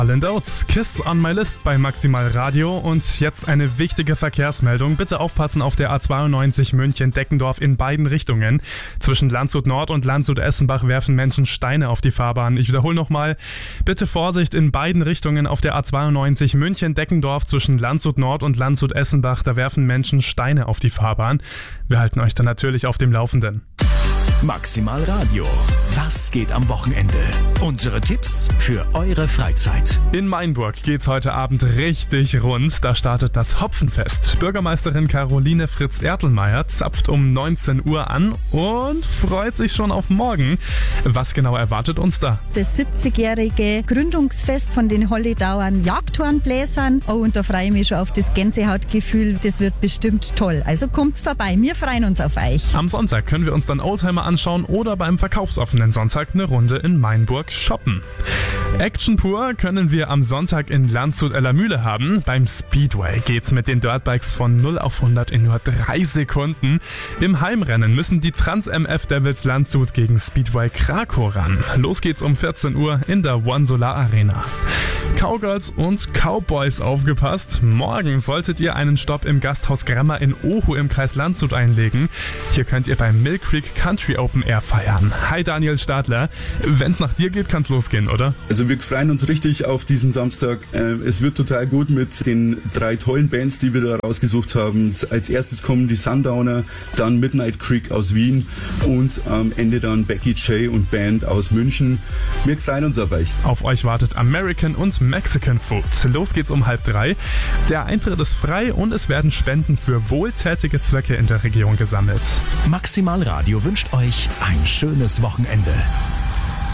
Island Oats, Kiss on My List bei Maximal Radio und jetzt eine wichtige Verkehrsmeldung. Bitte aufpassen auf der A92 München-Deckendorf in beiden Richtungen. Zwischen Landshut Nord und Landshut-Essenbach werfen Menschen Steine auf die Fahrbahn. Ich wiederhole nochmal, bitte Vorsicht in beiden Richtungen auf der A92 München-Deckendorf zwischen Landshut Nord und Landshut-Essenbach. Da werfen Menschen Steine auf die Fahrbahn. Wir halten euch dann natürlich auf dem Laufenden. Maximal Radio. Was geht am Wochenende? Unsere Tipps für eure Freizeit. In Mainburg geht's heute Abend richtig rund. Da startet das Hopfenfest. Bürgermeisterin Caroline Fritz-Ertelmeier zapft um 19 Uhr an und freut sich schon auf morgen. Was genau erwartet uns da? Das 70-jährige Gründungsfest von den Holledauern Jagdhornbläsern. Oh, und da freue ich mich schon auf das Gänsehautgefühl. Das wird bestimmt toll. Also kommt's vorbei. Wir freuen uns auf euch. Am Sonntag können wir uns dann Oldtimer anschauen oder beim verkaufsoffenen Sonntag eine Runde in Mainburg shoppen. Action pur können wir am Sonntag in Landshut-Ellermühle haben. Beim Speedway geht's mit den Dirtbikes von 0 auf 100 in nur 3 Sekunden. Im Heimrennen müssen die Trans-MF Devils Landshut gegen Speedway Krakow ran. Los geht's um 14 Uhr in der One Solar Arena. Cowgirls und Cowboys, aufgepasst. Morgen solltet ihr einen Stopp im Gasthaus Grammer in Ohu im Kreis Landshut einlegen. Hier könnt ihr beim Mill Creek Country Open Air feiern. Hi Daniel Stadler. Wenn's nach dir geht, kann's losgehen, oder? Also wir freuen uns richtig auf diesen Samstag. Es wird total gut mit den 3 tollen Bands, die wir da rausgesucht haben. Als erstes kommen die Sundowner, dann Midnight Creek aus Wien und am Ende dann Becky J und Band aus München. Wir freuen uns auf euch. Auf euch wartet American und Mexican Food. Los geht's um 2:30. Der Eintritt ist frei und es werden Spenden für wohltätige Zwecke in der Region gesammelt. Maximal Radio wünscht euch ein schönes Wochenende.